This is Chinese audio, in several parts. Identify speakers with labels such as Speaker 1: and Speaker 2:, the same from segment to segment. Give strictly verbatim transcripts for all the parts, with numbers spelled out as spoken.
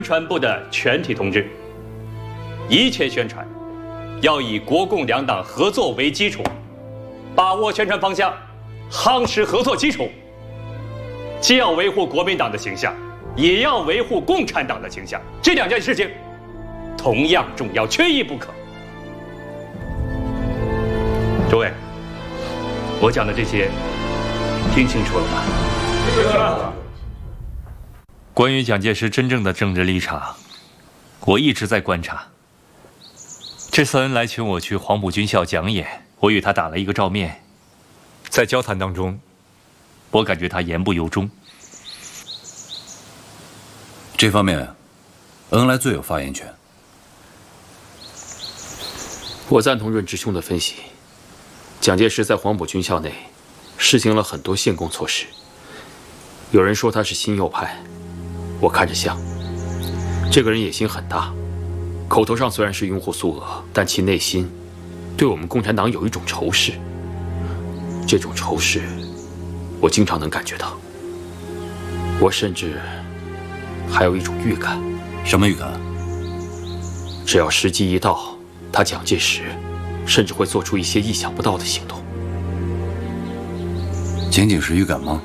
Speaker 1: 传部的全体同志，一切宣传要以国共两党合作为基础，把握宣传方向，夯实合作基础。既要维护国民党的形象，也要维护共产党的形象，这两件事情同样重要，缺一不可。诸位，我讲的这些听清楚了吗？清楚了。关于蒋介石真正的政治立场，我一直在观察。这次恩来请我去黄埔军校讲演，我与他打了一个照面，在交谈当中，我感觉他言不由衷。
Speaker 2: 这方面，恩来最有发言权。
Speaker 3: 我赞同润之兄的分析。蒋介石在黄埔军校内实行了很多限共措施，有人说他是新右派，我看着像。这个人野心很大，口头上虽然是拥护苏俄，但其内心对我们共产党有一种仇视。这种仇视，我经常能感觉到。我甚至还有一种预感。
Speaker 2: 什么预感？
Speaker 3: 只要时机一到，他蒋介石甚至会做出一些意想不到的行动。
Speaker 2: 仅仅是预感吗？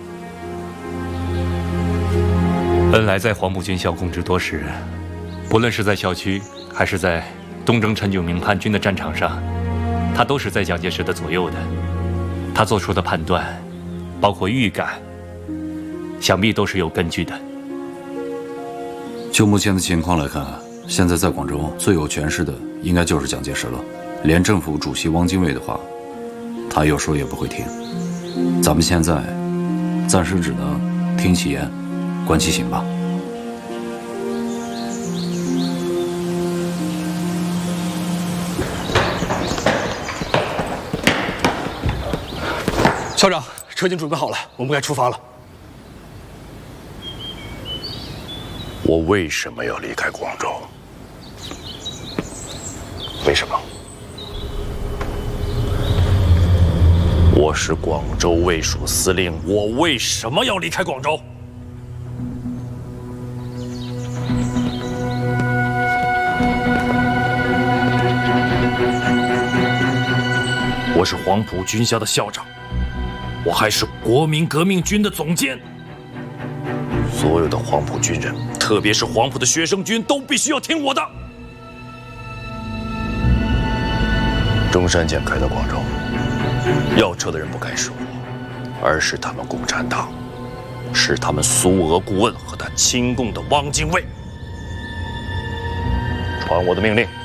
Speaker 1: 恩来在黄埔军校供职多时，不论是在校区，还是在东征陈炯明叛军的战场上，他都是在蒋介石的左右的。他做出的判断，包括预感，想必都是有根据的。
Speaker 2: 就目前的情况来看，现在在广州最有权势的应该就是蒋介石了。连政府主席汪精卫的话，他有时候也不会听。咱们现在暂时只能听其言，观其行吧。
Speaker 4: 校长，车已经准备好了，我们该出发了。
Speaker 5: 我为什么要离开广州？为什么？我是广州卫戍司令，我为什么要离开广州？我是黄埔军校的校长，我还是国民革命军的总监。所有的黄埔军人，特别是黄埔的学生军，都必须要听我的。中山舰开到广州，要撤的人不该是我，而是他们共产党，是他们苏俄顾问和他亲共的汪精卫。传我的命令，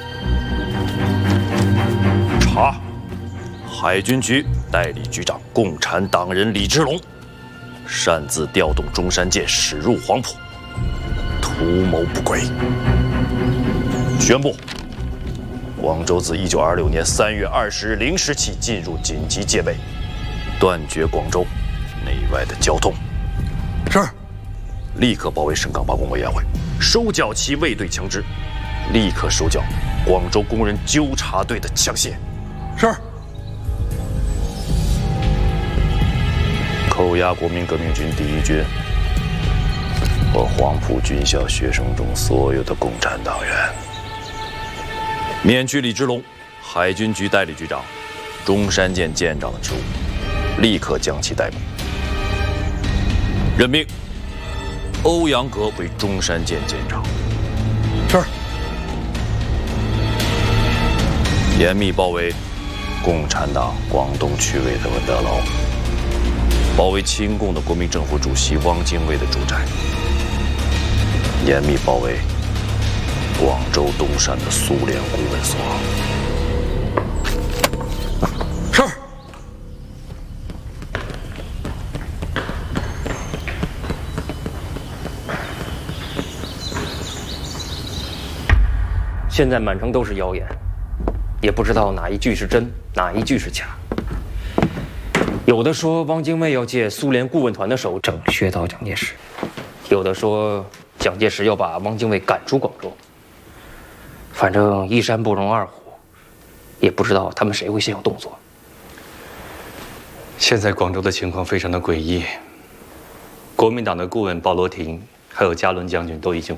Speaker 5: 查海军局代理局长共产党人李之龙擅自调动中山舰驶入黄埔，图谋不轨。宣布，广州自一九二六年三月二十日零时起进入紧急戒备，断绝广州内外的交通。
Speaker 4: 是。
Speaker 5: 立刻包围省港罢工委员会，收缴其卫队枪支，立刻收缴广州工人纠察队的枪械。
Speaker 4: 是。
Speaker 5: 扣押国民革命军第一军和黄埔军校学生中所有的共产党员，免去李之龙海军局代理局长、中山舰舰长的职务，立刻将其逮捕。任命欧阳格为中山舰舰长。
Speaker 4: 是。
Speaker 5: 严密包围共产党广东区委的文德楼，包围亲共的国民政府主席汪精卫的住宅，严密包围广州东山的苏联顾问所。
Speaker 4: 是。
Speaker 6: 现在满城都是谣言，也不知道哪一句是真，哪一句是假。有的说汪精卫要借苏联顾问团的手整薛到蒋介石，有的说蒋介石要把汪精卫赶出广州。反正一山不容二虎，也不知道他们谁会先有动作。
Speaker 1: 现在广州的情况非常的诡异，国民党的顾问鲍罗廷还有加伦将军都已经